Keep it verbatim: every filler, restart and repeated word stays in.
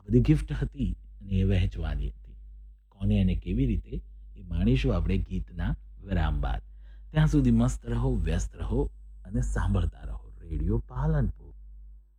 બધી ગિફ્ટ હતી અને એ વહેંચવાની હતી. કોને અને કેવી રીતે એ માણીશું આપણે ગીતના વિરામ બાદ. ત્યાં સુધી મસ્ત રહો, વ્યસ્ત રહો અને સાંભળતા રહો રેડિયો પાલનપુર.